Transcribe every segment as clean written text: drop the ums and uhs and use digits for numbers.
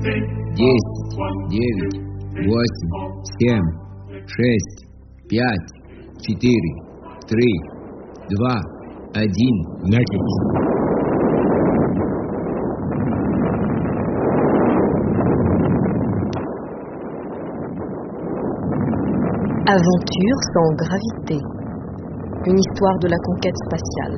10, 9, 8, 7, 6, 5, 4, 3, 2, 1, начать. Aventure sans gravité. Une histoire de la conquête spatiale.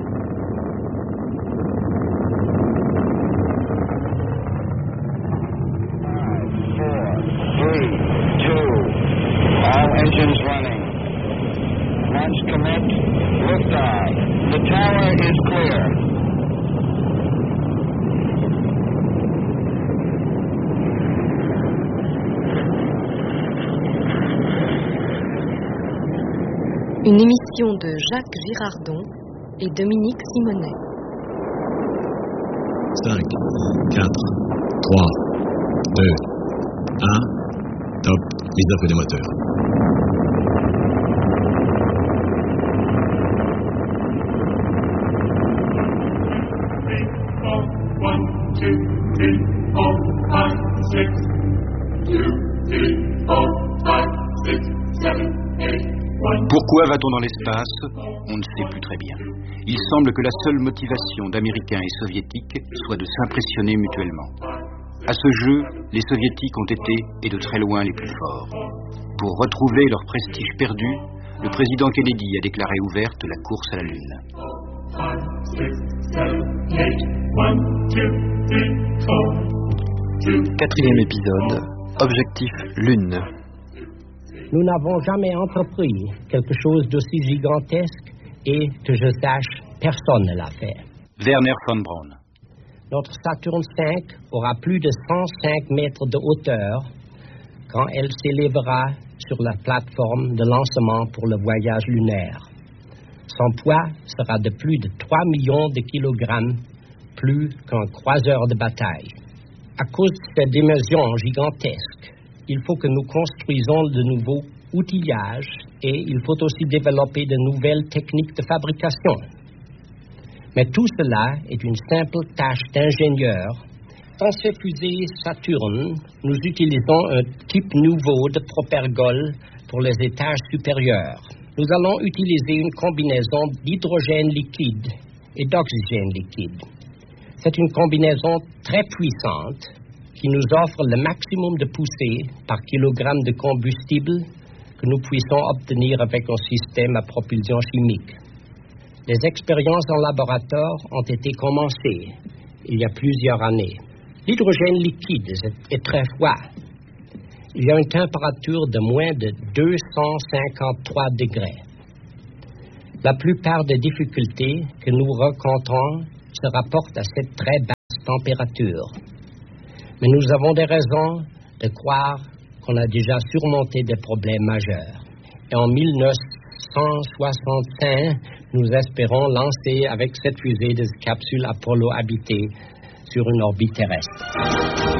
All engines running. Launch commit. Liftoff. The tower is clear. Une émission de Jacques Girardon et Dominique Simonet. 5, 4, 3, 2, 1, top, mise à feu des moteurs. Pourquoi va-t-on dans l'espace? On ne sait plus très bien. Il semble que la seule motivation d'Américains et Soviétiques soit de s'impressionner mutuellement. À ce jeu, les Soviétiques ont été, et de très loin, les plus forts. Pour retrouver leur prestige perdu, le président Kennedy a déclaré ouverte la course à la Lune. 4e épisode, Objectif Lune. Nous n'avons jamais entrepris quelque chose d'aussi gigantesque et, que je sache, personne ne l'a fait. Werner von Braun. Notre Saturne V aura plus de 105 mètres de hauteur quand elle s'élèvera sur la plateforme de lancement pour le voyage lunaire. Son poids sera de plus de 3 millions de kilogrammes, plus qu'un croiseur de bataille. À cause de ces dimensions gigantesques, il faut que nous construisons de nouveaux outillages et il faut aussi développer de nouvelles techniques de fabrication. Mais tout cela est une simple tâche d'ingénieur. Dans ces fusées Saturne, nous utilisons un type nouveau de propergol pour les étages supérieurs. Nous allons utiliser une combinaison d'hydrogène liquide et d'oxygène liquide. C'est une combinaison très puissante qui nous offre le maximum de poussée par kilogramme de combustible que nous puissions obtenir avec un système à propulsion chimique. Les expériences en laboratoire ont été commencées il y a plusieurs années. L'hydrogène liquide est très froid. Il y a une température de moins de 253 degrés. La plupart des difficultés que nous rencontrons se rapportent à cette très basse température. Mais nous avons des raisons de croire qu'on a déjà surmonté des problèmes majeurs. Et en 1965, nous espérons lancer avec cette fusée des capsules Apollo habitées sur une orbite terrestre.